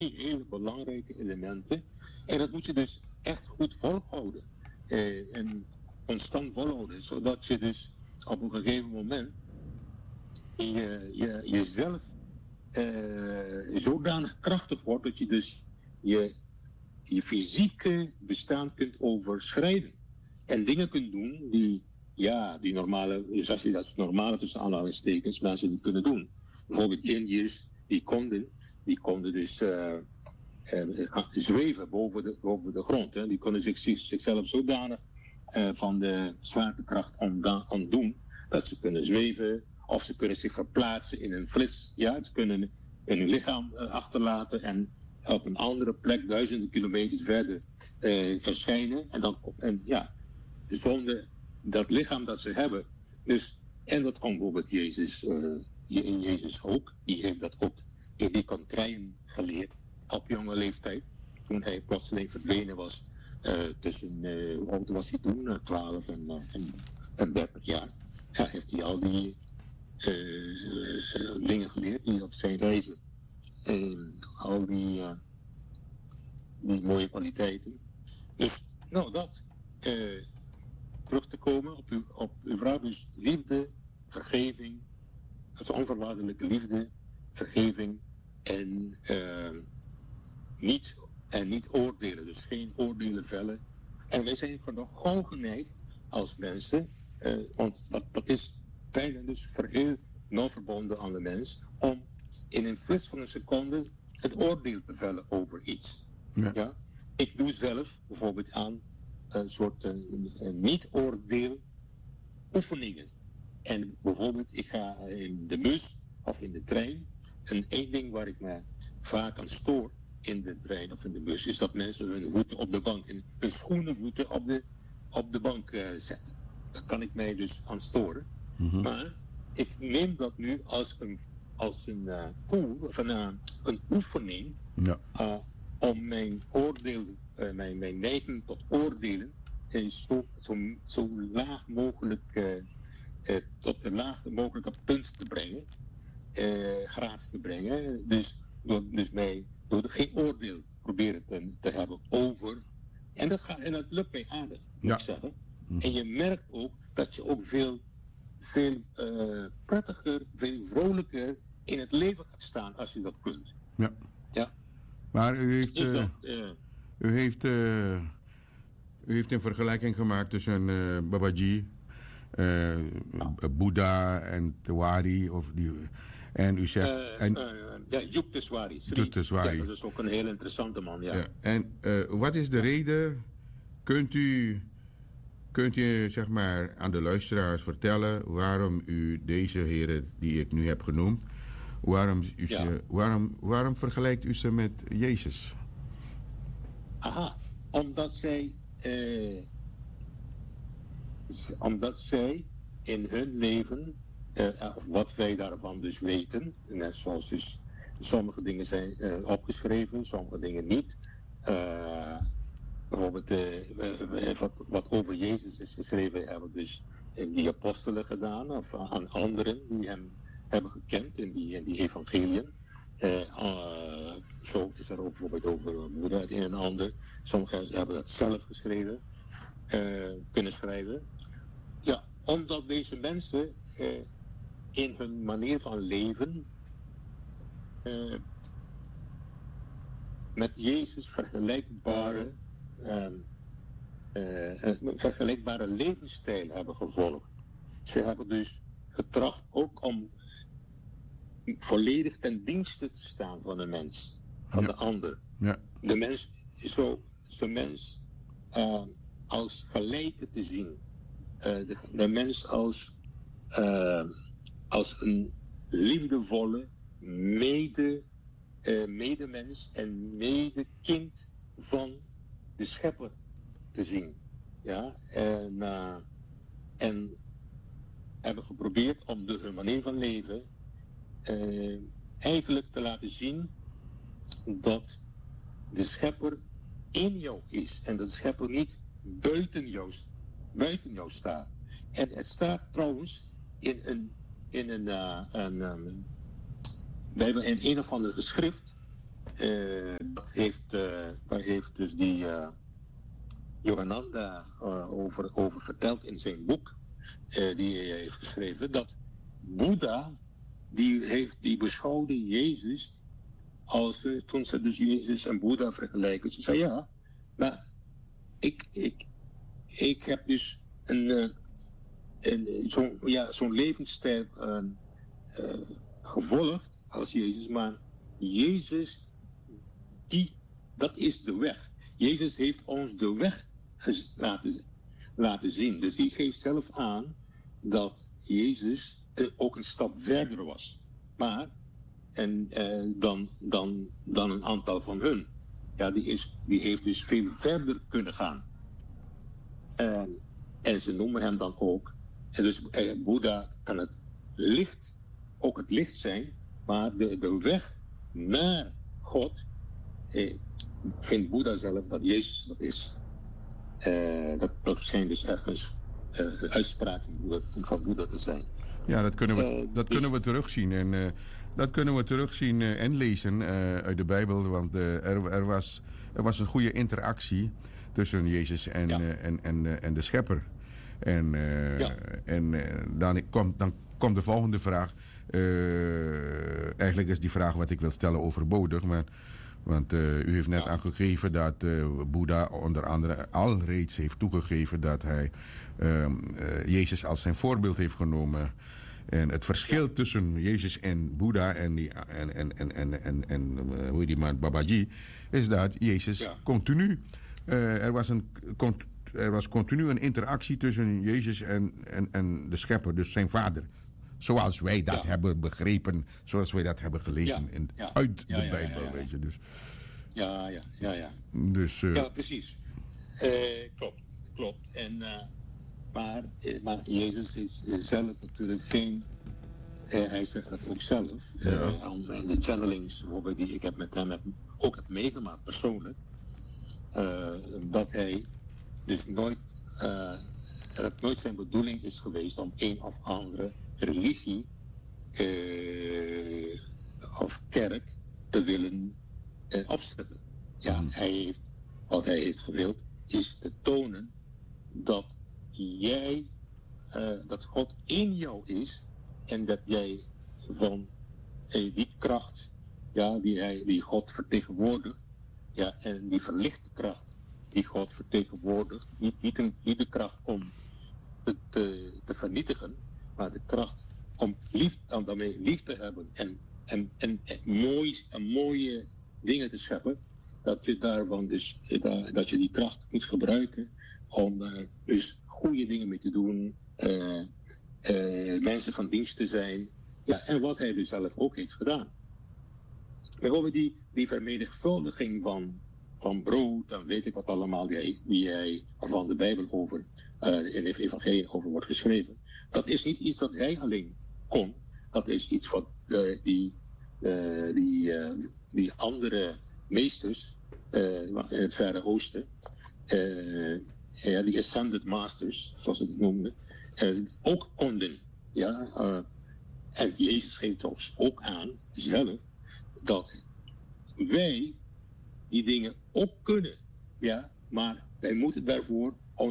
hele belangrijke elementen. En dat moet je dus echt goed volhouden. En constant volhouden. Zodat je dus op een gegeven moment jezelf zodanig krachtig wordt dat je dus je fysieke bestaan kunt overschrijden. En dingen kunt doen die normale, dus als je dat normale tussen aanhalingstekens mensen niet kunnen doen. Bijvoorbeeld Indiërs, die konden dus zweven boven de grond. Hè. Die konden zichzelf zodanig van de zwaartekracht ontdoen dat ze kunnen zweven of ze kunnen zich verplaatsen in een flits. Ja, ze kunnen hun lichaam achterlaten en op een andere plek duizenden kilometers verder verschijnen. Zonder dat lichaam dat ze hebben. Dus, en dat kon bijvoorbeeld Jezus ook. Die heeft dat ook in die contraien geleerd op jonge leeftijd. Toen hij plotseling verdwenen was tussen, hoe oud was hij toen? 12 en 30 jaar. Ja, heeft hij al die dingen geleerd die op zijn reizen. Al die mooie kwaliteiten. Dus, nou dat. Terug te komen op uw vraag. Dus liefde, vergeving, dus onvoorwaardelijke liefde, vergeving en niet oordelen. Dus geen oordelen vellen. En wij zijn gewoon geneigd als mensen, want dat is bijna dus heel nauw verbonden aan de mens, om in een flits van een seconde het oordeel te vellen over iets. Ja. Ja? Ik doe zelf bijvoorbeeld aan een soort niet-oordeel oefeningen. En bijvoorbeeld, ik ga in de bus of in de trein. En één ding waar ik me vaak aan stoor in de trein of in de bus, is dat mensen hun voeten op de bank en hun schoenenvoeten op de bank zetten. Daar kan ik mij dus aan storen. Mhm. Maar ik neem dat nu als een oefening om mijn oordeel, mijn neiging tot oordelen zo laag mogelijk tot een laag mogelijke punt te brengen, graad te brengen. Dus door geen oordeel proberen te hebben over. En dat lukt mij aardig, moet ik zeggen. En je merkt ook dat je ook veel prettiger, veel vrolijker in het leven gaat staan als je dat kunt. Ja. Ja. Maar u heeft, Dus u heeft een vergelijking gemaakt tussen Babaji, Boeddha en Tewari. En u zegt... Joep Teswari. Joep Teswari. Ja, dat is ook een heel interessante man, ja. En wat is de reden? Kunt u zeg maar aan de luisteraars vertellen waarom u deze heren die ik nu heb genoemd, waarom vergelijkt u ze met Jezus? Aha, omdat zij in hun leven, of wat wij daarvan dus weten, net zoals dus sommige dingen zijn opgeschreven, sommige dingen niet. Bijvoorbeeld wat over Jezus is geschreven, hebben dus die apostelen gedaan, of aan anderen die hem hebben gekend in die evangeliën. Zo is er ook bijvoorbeeld over Boeddha het een en ander. Sommigen hebben dat zelf geschreven, kunnen schrijven. Ja, omdat deze mensen in hun manier van leven met Jezus vergelijkbare levensstijl hebben gevolgd. Ze hebben dus getracht ook om volledig ten dienste te staan van de mens, van de ander. Ja. De mens als gelijke te zien. De mens als een liefdevolle medemens en medekind van de Schepper te zien. Ja? En hebben geprobeerd om door hun manier van leven eigenlijk te laten zien dat de Schepper in jou is en dat de Schepper niet buiten jou staat. En het staat trouwens we hebben in een of andere geschrift daar heeft dus die Yogananda over verteld in zijn boek die hij heeft geschreven, dat Boeddha, die beschouwde Jezus als, toen ze dus Jezus en Boeddha vergelijken, ze zei ja, maar ik heb dus zo'n levensstijl gevolgd als Jezus, maar Jezus, dat is de weg. Jezus heeft ons de weg laten zien. Dus die geeft zelf aan dat Jezus ook een stap verder was. Maar, dan een aantal van hun. Ja, die heeft dus veel verder kunnen gaan. En ze noemen hem dan ook. En dus Boeddha kan het licht zijn, maar de weg naar God vindt Boeddha zelf dat Jezus dat is. Dat schijnt dus ergens uitspraken van Boeddha te zijn. Ja, dat kunnen we terugzien. En dat kunnen we terugzien en lezen uit de Bijbel. Want er was een goede interactie tussen Jezus en de Schepper. En dan komt de volgende vraag. Eigenlijk is die vraag wat ik wil stellen overbodig. Want u heeft net aangegeven dat Boeddha onder andere al reeds heeft toegegeven dat hij Jezus als zijn voorbeeld heeft genomen. En het verschil tussen Jezus en Boeddha en hoe heet die man, Babaji, is dat Jezus continu... Er was continu een interactie tussen Jezus en de Schepper, dus zijn vader. Zoals wij dat hebben begrepen, zoals wij dat hebben gelezen uit de Bijbel, weet je. Dus. Ja. Dus, ja, precies. Klopt. En, maar Jezus is zelf natuurlijk geen... hij zegt dat ook zelf. In de channelings die ik met hem ook heb meegemaakt, persoonlijk. Dat hij dus nooit zijn bedoeling is geweest om een of andere religie of kerk te willen opzetten. Ja, wat hij heeft gewild is te tonen dat dat God in jou is en dat jij van die kracht, die God vertegenwoordigt, en die verlichte kracht die God vertegenwoordigt, niet de kracht om te vernietigen, maar de kracht om daarmee lief te hebben en mooie dingen te scheppen, dat je daarvan dus dat je die kracht moet gebruiken om dus goede dingen mee te doen, mensen van dienst te zijn, en wat hij dus zelf ook heeft gedaan. Bijvoorbeeld die vermenigvuldiging van brood en weet ik wat allemaal waarvan de Bijbel in het evangelie over wordt geschreven. Dat is niet iets dat hij alleen kon. Dat is iets wat die andere meesters in het Verre Oosten, die ascended masters, zoals ze het noemden, ook konden. En Jezus geeft ons ook aan zelf dat wij die dingen ook kunnen. Ja, maar wij moeten daarvoor